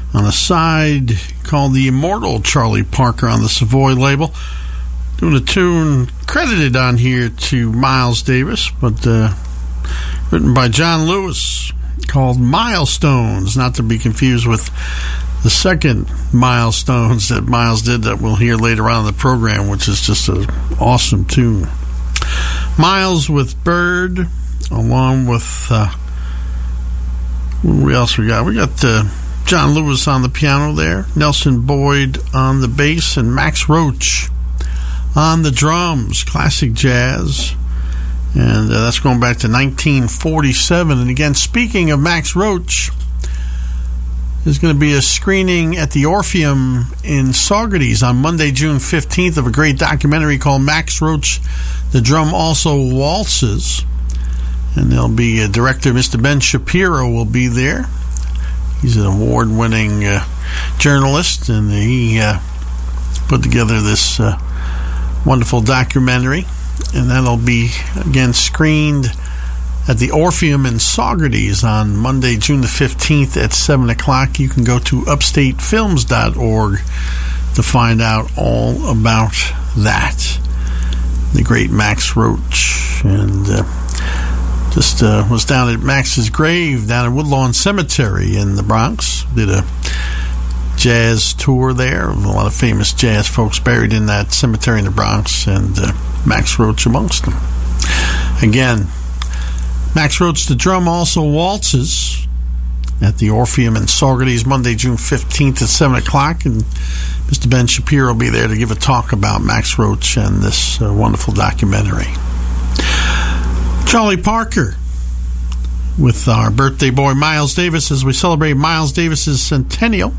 on a side called The Immortal Charlie Parker on the Savoy label. Doing a tune credited on here to Miles Davis, but written by John Lewis, called Milestones, not to be confused with the second Milestones that Miles did that we'll hear later on in the program, which is just an awesome tune. Miles with Bird, along with what else we got? We got John Lewis on the piano there, Nelson Boyd on the bass, and Max Roach on the drums. Classic jazz, and that's going back to 1947. And again, speaking of Max Roach, there's going to be a screening at the Orpheum in Saugerties on Monday, June 15th, of a great documentary called Max Roach, The Drum Also Waltzes. And there'll be a director, Mr. Ben Shapiro, will be there. He's an award-winning journalist, and he put together this wonderful documentary. And that'll be, again, screened at the Orpheum in Saugerties on Monday, June the 15th at 7 o'clock. You can go to upstatefilms.org to find out all about that. The great Max Roach. And just was down at Max's grave down at Woodlawn Cemetery in the Bronx. Did a jazz tour there. A lot of famous jazz folks buried in that cemetery in the Bronx, and Max Roach amongst them. Again, Max Roach, The Drum Also Waltzes, at the Orpheum in Saugerties, Monday, June 15th at 7 o'clock. And Mr. Ben Shapiro will be there to give a talk about Max Roach and this wonderful documentary. Charlie Parker with our birthday boy Miles Davis as we celebrate Miles Davis's centennial.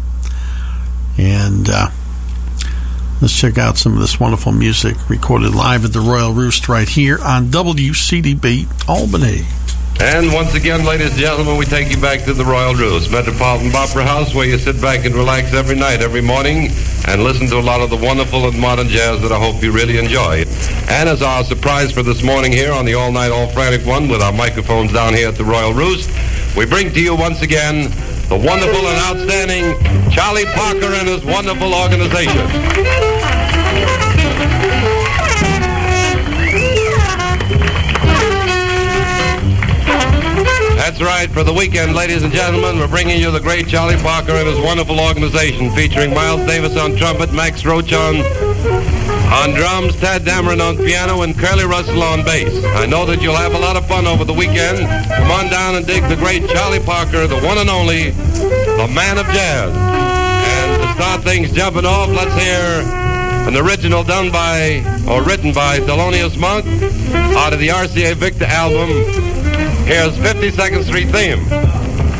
And let's check out some of this wonderful music recorded live at the Royal Roost right here on WCDB Albany. And once again, ladies and gentlemen, we take you back to the Royal Roost, Metropolitan Opera House, where you sit back and relax every night, every morning, and listen to a lot of the wonderful and modern jazz that I hope you really enjoy. And as our surprise for this morning here on the All-Night All-Frantic One, with our microphones down here at the Royal Roost, we bring to you once again the wonderful and outstanding Charlie Parker and his wonderful organization. That's right. For the weekend, ladies and gentlemen, we're bringing you the great Charlie Parker and his wonderful organization, featuring Miles Davis on trumpet, Max Roach on drums, Tad Dameron on piano, and Curly Russell on bass. I know that you'll have a lot of fun over the weekend. Come on down and dig the great Charlie Parker, the one and only, the man of jazz. And to start things jumping off, let's hear an original written by Thelonious Monk out of the RCA Victor album. Here's 52nd Street Theme.